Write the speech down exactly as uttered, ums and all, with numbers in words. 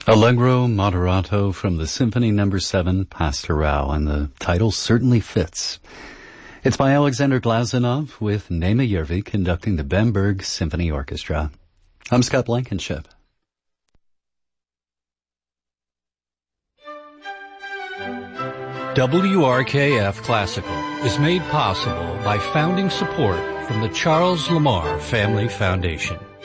Allegro Moderato from the Symphony Number seven, Pastoral, and the title certainly fits. It's by Alexander Glazunov with Nema Yervi conducting the Bamberg Symphony Orchestra. I'm Scott Blankenship. W R K F Classical is made possible by founding support from the Charles Lamar Family Foundation.